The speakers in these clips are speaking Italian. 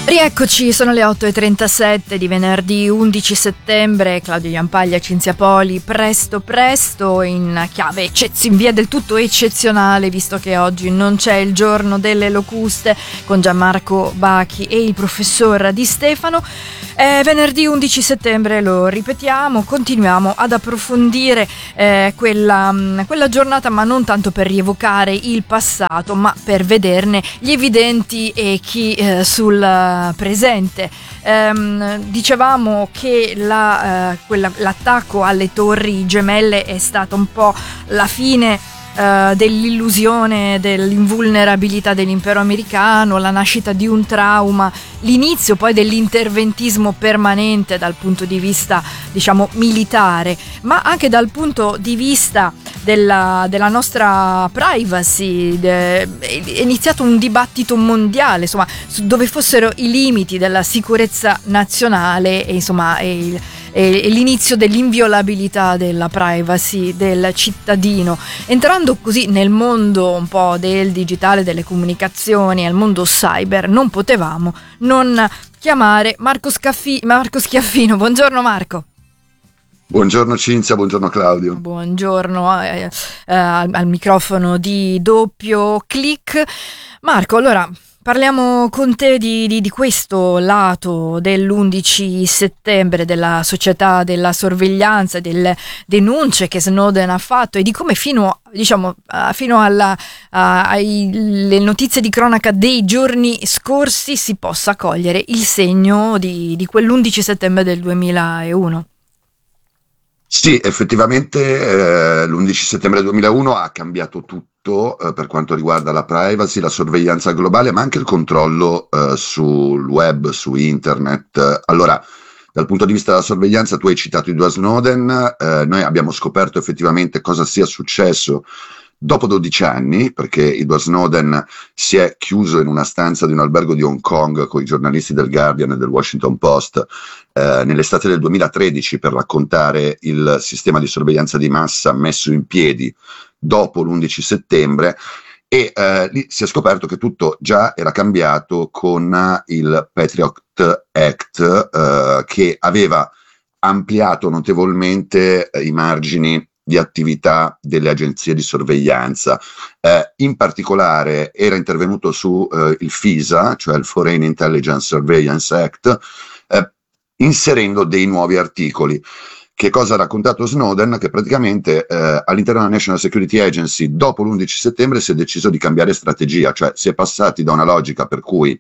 Rieccoci, sono le 8:37 di venerdì 11 settembre. Claudio Jampaglia, Cinzia Poli, presto in chiave in via del tutto eccezionale, visto che oggi non c'è il giorno delle locuste, con Gianmarco Bachi e il professor Di Stefano. Venerdì 11 settembre, lo ripetiamo, continuiamo ad approfondire quella giornata, ma non tanto per rievocare il passato, ma per vederne gli evidenti echi sul presente. Dicevamo che l'attacco alle torri gemelle è stato un po' la fine dell'illusione dell'invulnerabilità dell'impero americano, la nascita di un trauma, l'inizio poi dell'interventismo permanente dal punto di vista, diciamo, militare, ma anche dal punto di vista della nostra privacy. È iniziato un dibattito mondiale, insomma, dove fossero i limiti della sicurezza nazionale e insomma e l'inizio dell'inviolabilità della privacy del cittadino. Entrando così nel mondo un po' del digitale, delle comunicazioni, al mondo cyber, non potevamo non chiamare Marco Schiaffino. Buongiorno Marco. Buongiorno Cinzia, buongiorno Claudio. Buongiorno al microfono di Doppio Clic. Marco, allora parliamo con te di questo lato dell'11 settembre, della società della sorveglianza, delle denunce che Snowden ha fatto e di come fino alle notizie di cronaca dei giorni scorsi si possa cogliere il segno di quell'11 settembre del 2001. Sì, effettivamente l'11 settembre 2001 ha cambiato tutto per quanto riguarda la privacy, la sorveglianza globale, ma anche il controllo sul web, su internet. Allora, dal punto di vista della sorveglianza, tu hai citato Edward Snowden, noi abbiamo scoperto effettivamente cosa sia successo dopo 12 anni, perché Edward Snowden si è chiuso in una stanza di un albergo di Hong Kong con i giornalisti del Guardian e del Washington Post nell'estate del 2013 per raccontare il sistema di sorveglianza di massa messo in piedi dopo l'11 settembre e lì si è scoperto che tutto già era cambiato con il Patriot Act che aveva ampliato notevolmente i margini di attività delle agenzie di sorveglianza. In particolare era intervenuto su il FISA, cioè il Foreign Intelligence Surveillance Act, inserendo dei nuovi articoli. Che cosa ha raccontato Snowden? Che praticamente all'interno della National Security Agency dopo l'11 settembre si è deciso di cambiare strategia, cioè si è passati da una logica per cui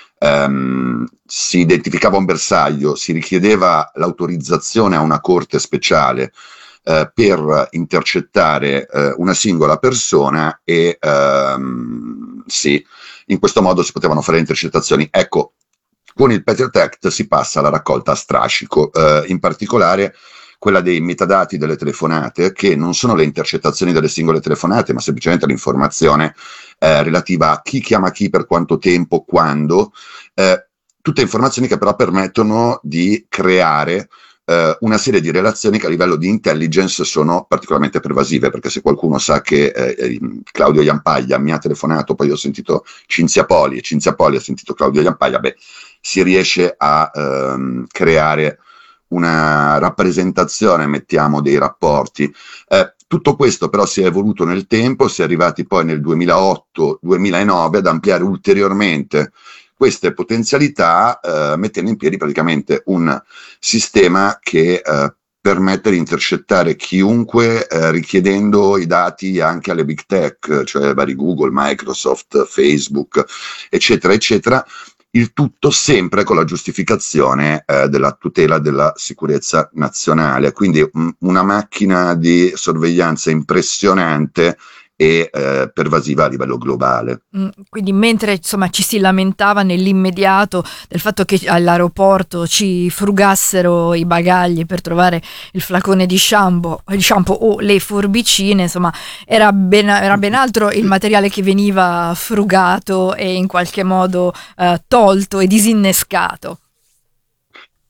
si identificava un bersaglio, si richiedeva l'autorizzazione a una corte speciale per intercettare una singola persona e sì, in questo modo si potevano fare intercettazioni. Ecco, con il Patriot Act si passa alla raccolta a strascico, in particolare quella dei metadati delle telefonate, che non sono le intercettazioni delle singole telefonate, ma semplicemente l'informazione relativa a chi chiama chi, per quanto tempo, quando, tutte informazioni che però permettono di creare una serie di relazioni che a livello di intelligence sono particolarmente pervasive, perché se qualcuno sa che Claudio Jampaglia mi ha telefonato, poi ho sentito Cinzia Poli e Cinzia Poli ha sentito Claudio Jampaglia, si riesce a creare una rappresentazione, mettiamo, dei rapporti. Tutto questo però si è evoluto nel tempo, si è arrivati poi nel 2008-2009 ad ampliare ulteriormente queste potenzialità, mettendo in piedi praticamente un sistema che permette di intercettare chiunque richiedendo i dati anche alle big tech, cioè vari Google, Microsoft, Facebook, eccetera, eccetera. Il tutto sempre con la giustificazione della tutela della sicurezza nazionale. Quindi una macchina di sorveglianza impressionante e pervasiva a livello globale. Quindi mentre insomma ci si lamentava nell'immediato del fatto che all'aeroporto ci frugassero i bagagli per trovare il flacone di shampoo o le forbicine, insomma era ben altro il materiale che veniva frugato e in qualche modo tolto e disinnescato.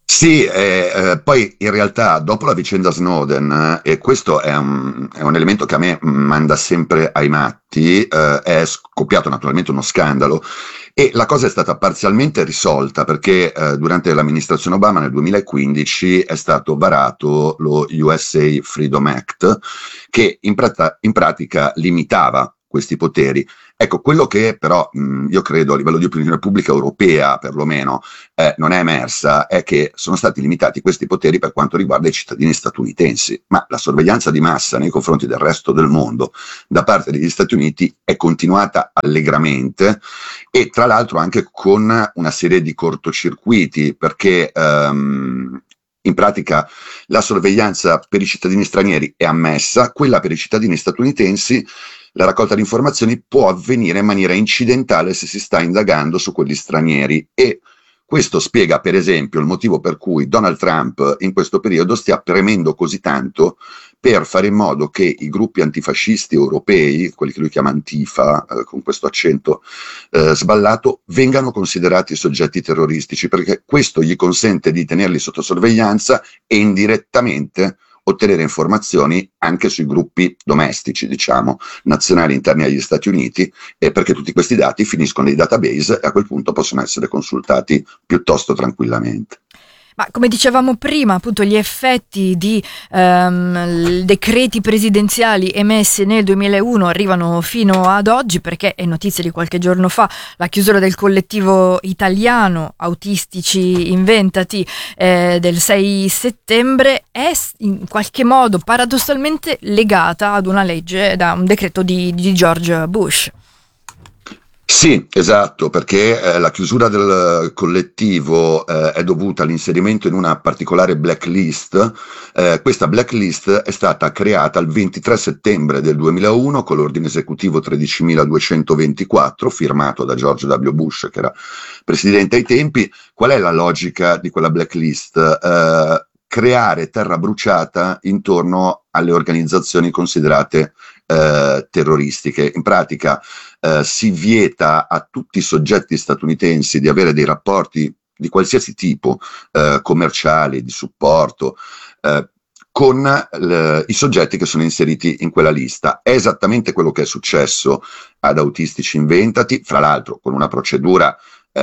Sì, poi in realtà dopo la vicenda Snowden, e questo è un elemento che a me manda sempre ai matti, è scoppiato naturalmente uno scandalo e la cosa è stata parzialmente risolta perché durante l'amministrazione Obama nel 2015 è stato varato lo USA Freedom Act che in pratica limitava questi poteri. Ecco, quello che però io credo a livello di opinione pubblica europea perlomeno non è emersa è che sono stati limitati questi poteri per quanto riguarda i cittadini statunitensi, ma la sorveglianza di massa nei confronti del resto del mondo da parte degli Stati Uniti è continuata allegramente e tra l'altro anche con una serie di cortocircuiti perché in pratica la sorveglianza per i cittadini stranieri è ammessa, quella per i cittadini statunitensi la raccolta di informazioni può avvenire in maniera incidentale se si sta indagando su quelli stranieri e questo spiega per esempio il motivo per cui Donald Trump in questo periodo stia premendo così tanto per fare in modo che i gruppi antifascisti europei, quelli che lui chiama Antifa, con questo accento sballato, vengano considerati soggetti terroristici, perché questo gli consente di tenerli sotto sorveglianza e indirettamente ottenere informazioni anche sui gruppi domestici, diciamo, nazionali interni agli Stati Uniti, perché tutti questi dati finiscono nei database e a quel punto possono essere consultati piuttosto tranquillamente. Ma come dicevamo prima, appunto gli effetti di decreti presidenziali emessi nel 2001 arrivano fino ad oggi perché è notizia di qualche giorno fa la chiusura del collettivo italiano Autistici Inventati del 6 settembre è in qualche modo paradossalmente legata ad una legge, da un decreto di George Bush. Sì, esatto, perché la chiusura del collettivo è dovuta all'inserimento in una particolare blacklist. Questa blacklist è stata creata il 23 settembre del 2001 con l'ordine esecutivo 13.224 firmato da George W. Bush, che era presidente ai tempi. Qual è la logica di quella blacklist? Creare terra bruciata intorno alle organizzazioni considerate terroristiche. In pratica si vieta a tutti i soggetti statunitensi di avere dei rapporti di qualsiasi tipo, commerciali, di supporto, con i soggetti che sono inseriti in quella lista. È esattamente quello che è successo ad Autistici Inventati, fra l'altro con una procedura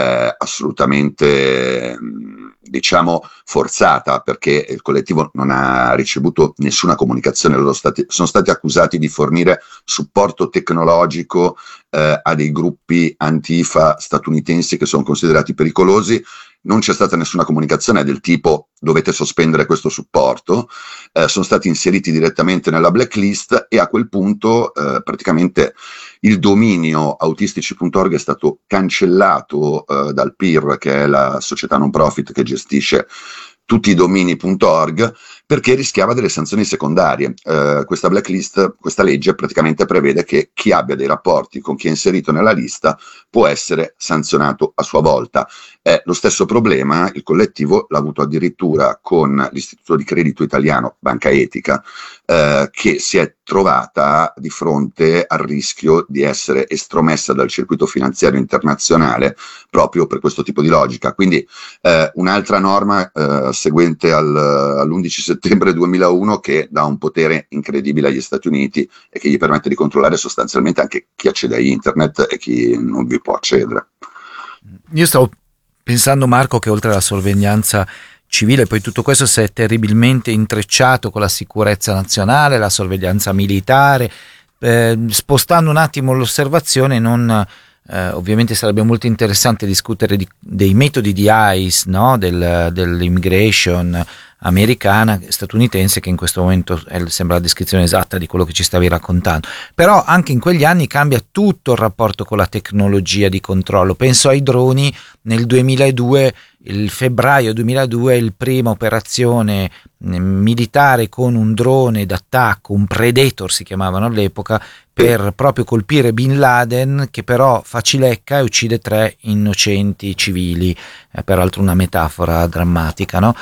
assolutamente diciamo forzata perché il collettivo non ha ricevuto nessuna comunicazione, sono stati accusati di fornire supporto tecnologico a dei gruppi antifa statunitensi che sono considerati pericolosi. Non c'è stata nessuna comunicazione del tipo dovete sospendere questo supporto, sono stati inseriti direttamente nella blacklist e a quel punto praticamente il dominio autistici.org è stato cancellato dal PIR, che è la società non profit che gestisce tutti i domini.org, perché rischiava delle sanzioni secondarie. Questa blacklist, questa legge praticamente prevede che chi abbia dei rapporti con chi è inserito nella lista può essere sanzionato a sua volta. Lo stesso problema il collettivo l'ha avuto addirittura con l'Istituto di Credito Italiano, Banca Etica, che si è trovata di fronte al rischio di essere estromessa dal circuito finanziario internazionale proprio per questo tipo di logica. Quindi un'altra norma seguente all'11 settembre 2001 che dà un potere incredibile agli Stati Uniti e che gli permette di controllare sostanzialmente anche chi accede a internet e chi non vi può accedere. Io stavo pensando, Marco, che oltre alla sorveglianza civile, poi tutto questo si è terribilmente intrecciato con la sicurezza nazionale, la sorveglianza militare, spostando un attimo l'osservazione, ovviamente sarebbe molto interessante discutere dei metodi di ICE, no? Dell'immigration americana, statunitense, che in questo momento sembra la descrizione esatta di quello che ci stavi raccontando. Però anche in quegli anni cambia tutto il rapporto con la tecnologia di controllo. Penso ai droni nel 2002, il febbraio 2002, il prima operazione militare con un drone d'attacco, un Predator si chiamavano all'epoca, per proprio colpire Bin Laden, che però fa cilecca e uccide 3 innocenti civili, peraltro una metafora drammatica, no?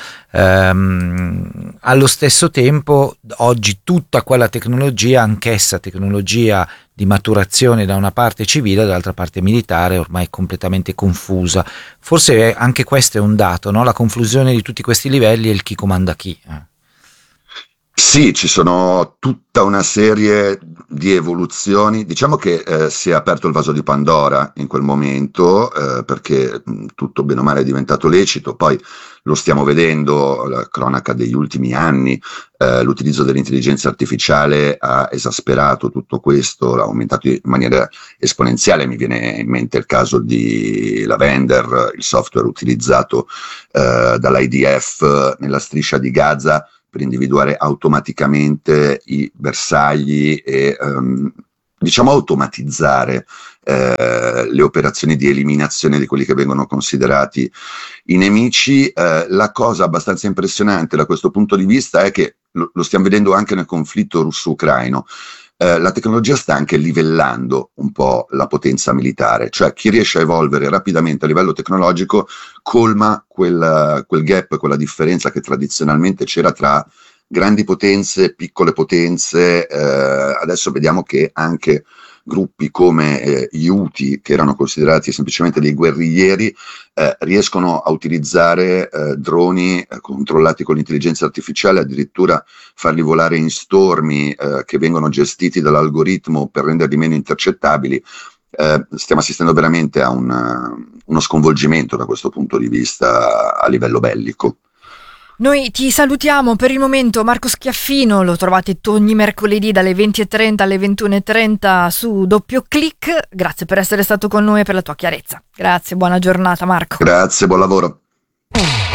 Allo stesso tempo oggi tutta quella tecnologia, anch'essa tecnologia di maturazione da una parte civile e dall'altra parte militare, ormai completamente confusa. Forse anche questo è un dato, no? La confusione di tutti questi livelli e il chi comanda chi. Sì, ci sono tutta una serie di evoluzioni. Diciamo che si è aperto il vaso di Pandora in quel momento, perché tutto bene o male è diventato lecito. Poi lo stiamo vedendo, la cronaca degli ultimi anni, l'utilizzo dell'intelligenza artificiale ha esasperato tutto questo, l'ha aumentato in maniera esponenziale. Mi viene in mente il caso di Lavender, il software utilizzato dall'IDF nella striscia di Gaza per individuare automaticamente i bersagli e diciamo automatizzare le operazioni di eliminazione di quelli che vengono considerati i nemici. La cosa abbastanza impressionante da questo punto di vista è che lo stiamo vedendo anche nel conflitto russo-ucraino. La tecnologia sta anche livellando un po' la potenza militare, cioè chi riesce a evolvere rapidamente a livello tecnologico colma quel gap, quella differenza che tradizionalmente c'era tra grandi potenze e piccole potenze. Adesso vediamo che anche gruppi come gli Houthi, che erano considerati semplicemente dei guerriglieri, riescono a utilizzare droni controllati con l'intelligenza artificiale, addirittura farli volare in stormi che vengono gestiti dall'algoritmo per renderli meno intercettabili. Stiamo assistendo veramente a uno sconvolgimento da questo punto di vista a livello bellico. Noi ti salutiamo per il momento, Marco Schiaffino, lo trovate ogni mercoledì dalle 20:30 alle 21:30 su Doppio Click. Grazie per essere stato con noi e per la tua chiarezza. Grazie, buona giornata Marco. Grazie, buon lavoro.